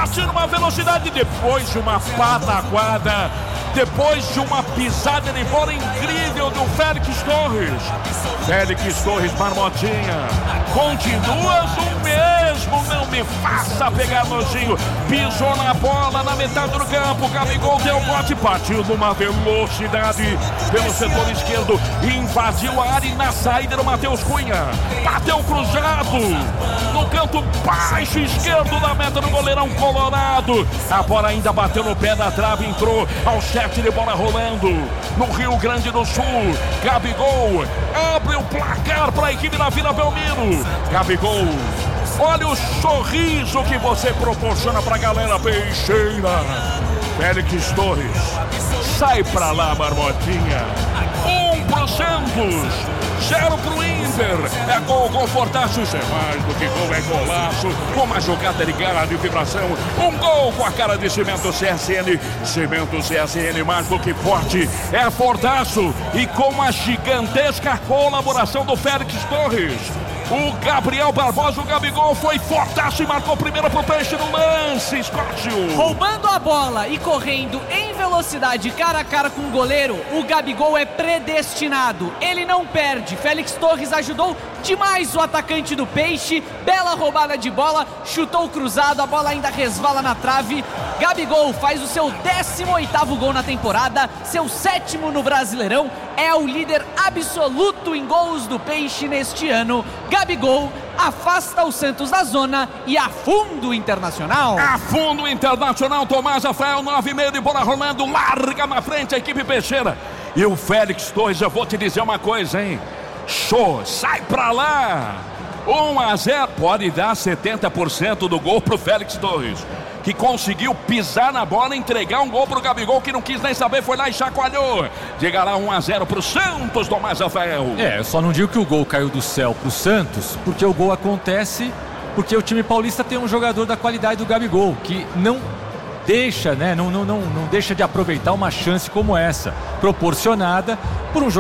bate numa velocidade, depois de uma pataquada, depois de uma pisada de bola incrível do Félix Torres. Félix Torres, Marmotinha, continuas o mesmo, não me faça pegar nojinho. Pisou na bola na metade do campo, Gabigol deu bote, partiu numa velocidade pelo setor esquerdo, invadiu a área e na saída do Matheus Cunha, bateu cruzado no canto baixo esquerdo da meta do goleirão colorado. A bola ainda bateu no pé da trave, entrou ao set de bola rolando no Rio Grande do Sul. Gabigol abre o placar para a equipe da Vila Belmiro. Gabigol, olha o sorriso que você proporciona para a galera peixeira. Félix Torres, sai pra lá, Marmotinha. 1 pro Santos, 0 pro Inter. É gol, Fortaço, isso é mais do que gol, é golaço. Com uma jogada ligada de vibração, um gol com a cara de Cimento CSN. Cimento CSN, mais do que forte, é Fortaço. E com uma gigantesca colaboração do Félix Torres, o Gabriel Barbosa, o Gabigol, foi Fortaço e marcou primeiro pro Peixe no lance, Scócio. Roubando a bola e correndo em velocidade cara a cara com o goleiro, o Gabigol é predestinado. Ele não perde. Félix Torres ajudou demais o atacante do Peixe. Bela roubada de bola, chutou cruzado, a bola ainda resvala na trave. Gabigol faz o seu 18º gol na temporada, seu 7º no Brasileirão. É o líder absoluto em gols do Peixe neste ano. Gabigol afasta o Santos da zona e afunda o Internacional. Afunda o Internacional, Tomás Rafael, 9,5 de bola rolando, larga na frente a equipe peixeira. E o Félix Torres, eu vou te dizer uma coisa, hein? Show, sai pra lá. 1-0, pode dar 70% do gol pro Félix Torres, que conseguiu pisar na bola, entregar um gol pro Gabigol, que não quis nem saber, foi lá e chacoalhou. Diga lá, 1-0 pro Santos, Tomás Rafael. Eu só não digo que o gol caiu do céu pro Santos, porque o gol acontece porque o time paulista tem um jogador da qualidade do Gabigol, que não deixa, né, não deixa de aproveitar uma chance como essa, proporcionada por um jogador